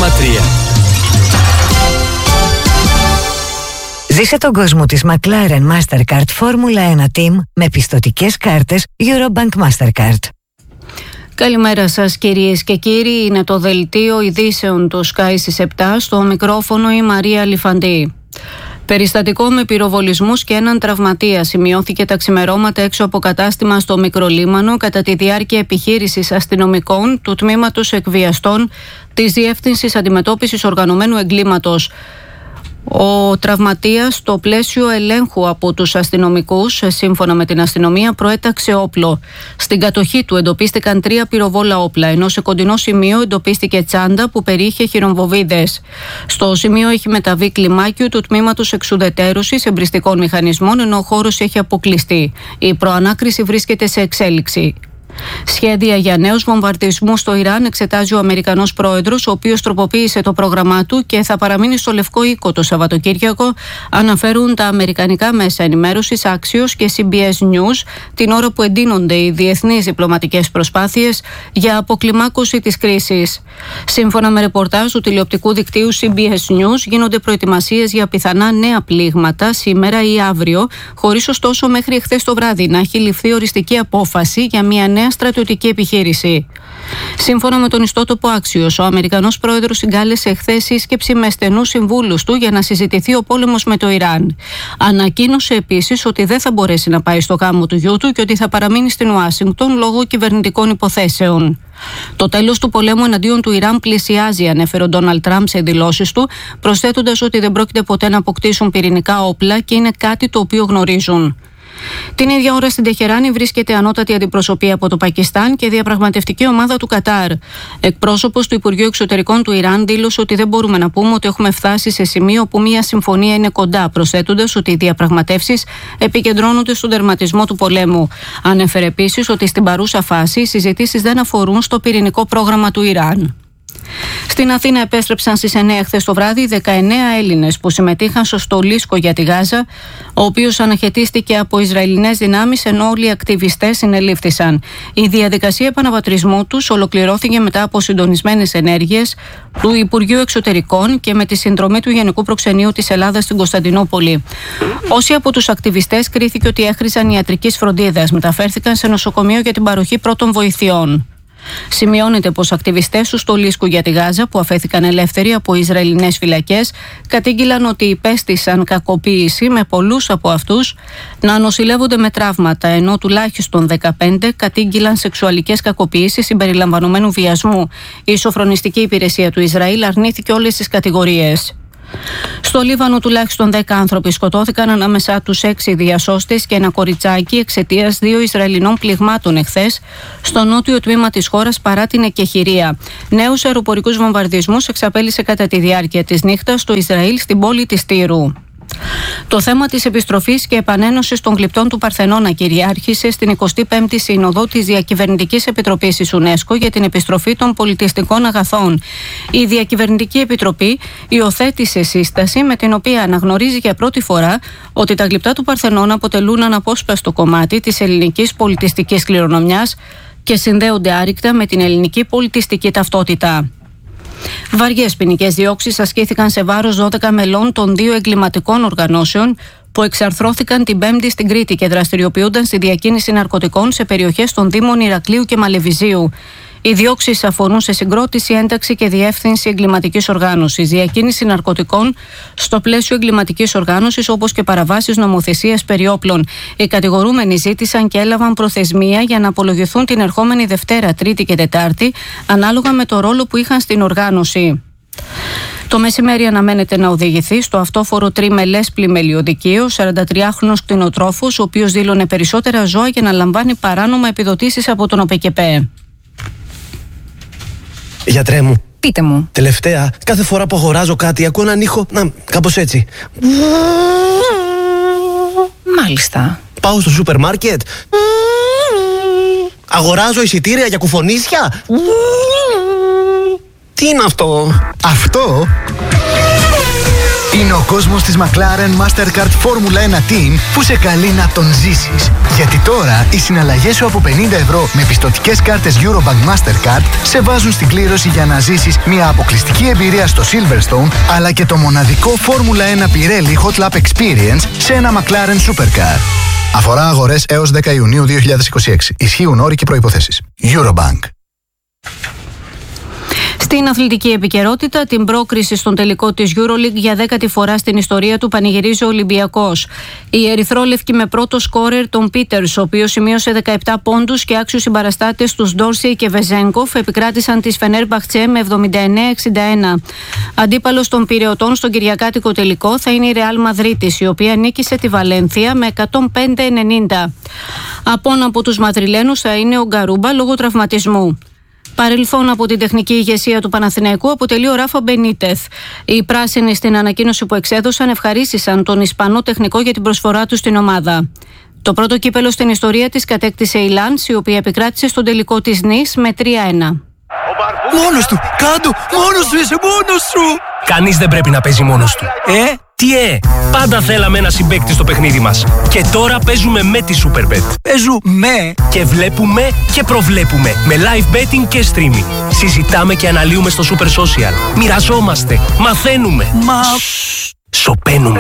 Ζήσε τον κόσμο της McLaren Mastercard Formula 1 Team με πιστωτικές κάρτες Eurobank Mastercard. Καλημέρα σας κυρίες και κύριοι, είναι το δελτίο ειδήσεων του Sky στις 7, στο μικρόφωνο η Μαρία Λιφαντή. Περιστατικό με πυροβολισμούς και έναν τραυματία σημειώθηκε τα ξημερώματα έξω από κατάστημα στο Μικρολίμανο κατά τη διάρκεια επιχείρησης αστυνομικών του Τμήματος Εκβιαστών της Διεύθυνσης Αντιμετώπισης Οργανωμένου Εγκλήματος. Ο τραυματίας, στο πλαίσιο ελέγχου από τους αστυνομικούς, σύμφωνα με την αστυνομία, προέταξε όπλο. Στην κατοχή του εντοπίστηκαν 3 πυροβόλα όπλα, ενώ σε κοντινό σημείο εντοπίστηκε τσάντα που περιείχε χειρομβοβίδες. Στο σημείο έχει μεταβεί κλιμάκιο του Τμήματος Εξουδετέρωσης Εμπριστικών Μηχανισμών, ενώ ο χώρος έχει αποκλειστεί. Η προανάκριση βρίσκεται σε εξέλιξη. Σχέδια για νέους βομβαρδισμούς στο Ιράν εξετάζει ο Αμερικανός πρόεδρος, ο οποίος τροποποίησε το πρόγραμμά του και θα παραμείνει στο Λευκό Οίκο το Σαββατοκύριακο, αναφέρουν τα αμερικανικά μέσα ενημέρωσης Axios και CBS News, την ώρα που εντείνονται οι διεθνείς διπλωματικές προσπάθειες για αποκλιμάκωση της κρίσης. Σύμφωνα με ρεπορτάζ του τηλεοπτικού δικτύου CBS News, γίνονται προετοιμασίες για πιθανά νέα πλήγματα σήμερα ή αύριο, χωρίς ωστόσο μέχρι εχθές το βράδυ να έχει ληφθεί οριστική απόφαση για μια νέα στρατιωτική επιχείρηση. Σύμφωνα με τον ιστότοπο Axios, ο Αμερικανός πρόεδρος συγκάλεσε χθες σύσκεψη με στενούς συμβούλους του για να συζητηθεί ο πόλεμος με το Ιράν. Ανακοίνωσε επίσης ότι δεν θα μπορέσει να πάει στο γάμο του γιού του και ότι θα παραμείνει στην Ουάσιγκτον λόγω κυβερνητικών υποθέσεων. Το τέλος του πολέμου εναντίον του Ιράν πλησιάζει, ανέφερε ο Ντόναλντ Τραμπ σε δηλώσεις του, προσθέτοντας ότι δεν πρόκειται ποτέ να αποκτήσουν πυρηνικά όπλα και είναι κάτι το οποίο γνωρίζουν. Την ίδια ώρα στην Τεχεράνη βρίσκεται ανώτατη αντιπροσωπεία από το Πακιστάν και διαπραγματευτική ομάδα του Κατάρ. Εκπρόσωπος του Υπουργείου Εξωτερικών του Ιράν δήλωσε ότι δεν μπορούμε να πούμε ότι έχουμε φτάσει σε σημείο που μια συμφωνία είναι κοντά, προσθέτοντας ότι οι διαπραγματεύσεις επικεντρώνονται στον τερματισμό του πολέμου. Ανέφερε επίσης ότι στην παρούσα φάση οι συζητήσεις δεν αφορούν στο πυρηνικό πρόγραμμα του Ιράν. Στην Αθήνα επέστρεψαν στις 9 χθες το βράδυ 19 Έλληνες που συμμετείχαν στο στολίσκο για τη Γάζα, ο οποίος αναχαιτίστηκε από Ισραηλινές δυνάμεις, ενώ όλοι οι ακτιβιστές συνελήφθησαν. Η διαδικασία επαναπατρισμού τους ολοκληρώθηκε μετά από συντονισμένες ενέργειες του Υπουργείου Εξωτερικών και με τη συνδρομή του Γενικού Προξενείου της Ελλάδας στην Κωνσταντινούπολη. Όσοι από τους ακτιβιστές κρίθηκε ότι έχριζαν ιατρικής φροντίδας μεταφέρθηκαν σε νοσοκομείο για την παροχή πρώτων βοηθειών. Σημειώνεται πως ακτιβιστές του στολίσκου για τη Γάζα, που αφέθηκαν ελεύθεροι από Ισραηλινές φυλακές, κατήγγειλαν ότι υπέστησαν κακοποίηση, με πολλούς από αυτούς να νοσηλεύονται με τραύματα, ενώ τουλάχιστον 15 κατήγγειλαν σεξουαλικές κακοποίησεις συμπεριλαμβανομένου βιασμού. Η σοφρονιστική υπηρεσία του Ισραήλ αρνήθηκε όλες τις κατηγορίες. Στο Λίβανο τουλάχιστον 10 άνθρωποι σκοτώθηκαν, ανάμεσά τους 6 διασώστες και ένα κοριτσάκι, εξαιτίας 2 Ισραηλινών πληγμάτων εχθές στο νότιο τμήμα της χώρας παρά την εκεχηρία. Νέους αεροπορικούς βομβαρδισμούς εξαπέλυσε κατά τη διάρκεια της νύχτας το Ισραήλ στην πόλη της Τύρου. Το θέμα της επιστροφής και επανένωσης των γλυπτών του Παρθενώνα κυριάρχησε στην 25η Σύνοδο της Διακυβερνητικής Επιτροπής της UNESCO για την επιστροφή των πολιτιστικών αγαθών. Η Διακυβερνητική Επιτροπή υιοθέτησε σύσταση με την οποία αναγνωρίζει για πρώτη φορά ότι τα γλυπτά του Παρθενώνα αποτελούν αναπόσπαστο κομμάτι της ελληνικής πολιτιστικής κληρονομιάς και συνδέονται άρρηκτα με την ελληνική πολιτιστική ταυτότητα. Βαριές ποινικές διώξεις ασκήθηκαν σε βάρος 12 μελών των 2 εγκληματικών οργανώσεων που εξαρθρώθηκαν την Πέμπτη στην Κρήτη και δραστηριοποιούνταν στη διακίνηση ναρκωτικών σε περιοχές των Δήμων Ηρακλείου και Μαλεβιζίου. Οι διώξεις αφορούν σε συγκρότηση, ένταξη και διεύθυνση εγκληματικής οργάνωσης, διακίνηση ναρκωτικών στο πλαίσιο εγκληματικής οργάνωσης, όπως και παραβάσεις νομοθεσίας περί όπλων. Οι κατηγορούμενοι ζήτησαν και έλαβαν προθεσμία για να απολογηθούν την ερχόμενη Δευτέρα, Τρίτη και Τετάρτη, ανάλογα με το ρόλο που είχαν στην οργάνωση. Το μεσημέρι αναμένεται να οδηγηθεί στο αυτόφορο τριμελές πλημελιωδικείο 43χρονος κτηνοτρόφος, ο οποίος δήλωνε περισσότερα ζώα για να λαμβάνει παράνομα επιδοτήσεις από τον ΟΠΕΚΕΠΕ. Γιατρέ μου. Πείτε μου. Τελευταία, κάθε φορά που αγοράζω κάτι, ακούω έναν ήχο, κάπως έτσι. Μάλιστα. Πάω στο σούπερ μάρκετ. Αγοράζω εισιτήρια για κουφονίσια. Τι είναι αυτό? Αυτό Είναι ο κόσμος της McLaren Mastercard Formula 1 Team που σε καλεί να τον ζήσεις. Γιατί τώρα οι συναλλαγές σου από 50 ευρώ με πιστωτικές κάρτες Eurobank Mastercard σε βάζουν στην κλήρωση για να ζήσεις μια αποκλειστική εμπειρία στο Silverstone, αλλά και το μοναδικό Formula 1 Pirelli Hot Lap Experience σε ένα McLaren Supercar. Αφορά αγορές έως 10 Ιουνίου 2026. Ισχύουν όροι και προϋποθέσεις. Eurobank. Στην αθλητική επικαιρότητα, την πρόκριση στον τελικό της EuroLeague για 10η φορά στην ιστορία του πανηγυρίζει ο Ολυμπιακός. Οι ερυθρόλευκοι με πρώτο σκόρερ τον Πίτερς, ο οποίος σημείωσε 17 πόντους και άξιους συμπαραστάτες τους Ντόρσεϊ και Βεζέγκοφ, επικράτησαν της Φενέρμπαχτσε με 79-61. Αντίπαλος των Πειραιωτών στον κυριακάτικο τελικό θα είναι η Ρεάλ Μαδρίτης, η οποία νίκησε τη Βαλένθια με 105-90. Απόν από τους Μαδριλένους θα είναι ο Γκαρούμπα λόγω τραυματισμού. Παρελθόν από την τεχνική ηγεσία του Παναθηναϊκού αποτελεί ο Ράφα Μπενίτεθ. Οι πράσινοι στην ανακοίνωση που εξέδωσαν ευχαρίστησαν τον Ισπανό τεχνικό για την προσφορά του στην ομάδα. Το πρώτο κύπελο στην ιστορία της κατέκτησε η Λανς, η οποία επικράτησε στον τελικό της Νις με 3-1. Μόνος του! Κάντο! Μόνος σου είσαι! Μόνος σου! Κανείς δεν πρέπει να παίζει μόνος του. Τι πάντα θέλαμε ένα συμπαίκτη στο παιχνίδι μας. Και τώρα παίζουμε με τη Superbet. Παίζουμε! Και βλέπουμε και προβλέπουμε. Με live betting και streaming. Συζητάμε και αναλύουμε στο Super Social. Μοιραζόμαστε. Μαθαίνουμε. Σοπαίνουμε.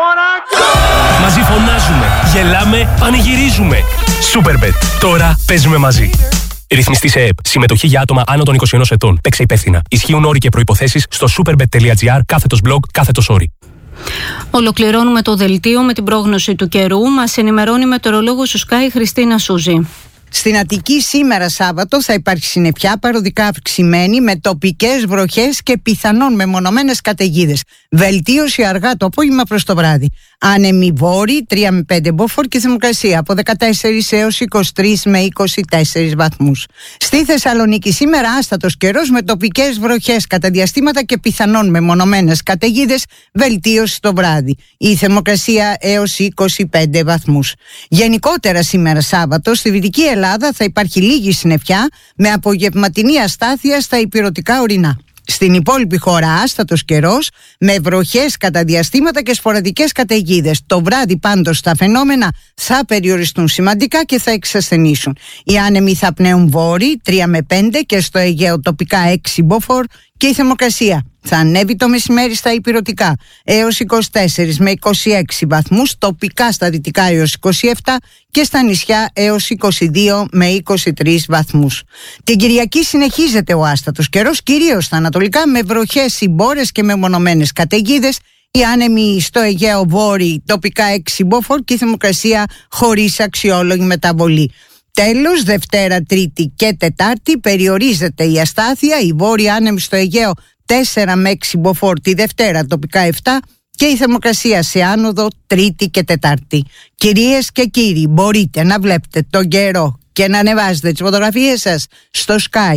Μαζί φωνάζουμε. Γελάμε. Πανηγυρίζουμε. Superbet. Τώρα παίζουμε μαζί. Ρυθμιστή σε ΕΕΠ. Συμμετοχή για άτομα άνω των 21 ετών. Παίξε υπεύθυνα. Ισχύουν όροι και προϋποθέσεις στο superbet.gr/blog/όροι. Ολοκληρώνουμε το δελτίο με την πρόγνωση του καιρού. Μας ενημερώνει μετεωρολόγος του Sky Χριστίνα Σούζη. Στην Αττική σήμερα Σάββατο θα υπάρχει συννεφιά παροδικά αυξημένη με τοπικές βροχές και πιθανόν μεμονωμένες καταιγίδες. Βελτίωση αργά το απόγευμα προς το βράδυ. Άνεμοι βόρειοι 3 με 5 μποφόρ και θερμοκρασία από 14 έως 23 με 24 βαθμούς. Στη Θεσσαλονίκη σήμερα άστατος καιρός με τοπικές βροχές κατά διαστήματα και πιθανόν μεμονωμένες καταιγίδες. Βελτίωση το βράδυ. Η θερμοκρασία έως 25 βαθμούς. Γενικότερα σήμερα Σάββατο στη Δυτική Ελλάδα θα υπάρχει λίγη συννεφιά με απογευματινή αστάθεια στα ηπειρωτικά ορεινά. Στην υπόλοιπη χώρα άστατος καιρός με βροχές κατά διαστήματα και σποραδικές καταιγίδες. Το βράδυ πάντως τα φαινόμενα θα περιοριστούν σημαντικά και θα εξασθενήσουν. Οι άνεμοι θα πνέουν βόρειοι 3 με 5 και στο Αιγαίο τοπικά 6 μποφόρ και η θερμοκρασία θα ανέβει το μεσημέρι στα ηπειρωτικά έως 24 με 26 βαθμούς, τοπικά στα δυτικά έως 27 και στα νησιά έως 22 με 23 βαθμούς. Την Κυριακή συνεχίζεται ο άστατος καιρός, κυρίως στα ανατολικά με βροχές, συμπόρες και μεμονωμένες καταιγίδες. Οι άνεμοι στο Αιγαίο βόρειοι τοπικά 6 μποφόρ και η θερμοκρασία χωρίς αξιόλογη μεταβολή. Τέλος, Δευτέρα, Τρίτη και Τετάρτη περιορίζεται η αστάθεια. Οι βόρειοι άνεμοι στο Αιγαίο 4 με 6 μποφόρ τη Δευτέρα, τοπικά 7 και η θερμοκρασία σε άνοδο Τρίτη και Τετάρτη. Κυρίες και κύριοι, μπορείτε να βλέπετε τον καιρό και να ανεβάζετε τις φωτογραφίες σας στο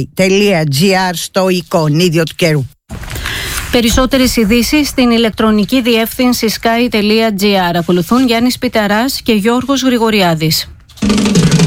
sky.gr στο εικονίδιο του καιρού. Περισσότερες ειδήσεις στην ηλεκτρονική διεύθυνση sky.gr. Ακολουθούν Γιάννης Πιταράς και Γιώργος Γρηγοριάδης.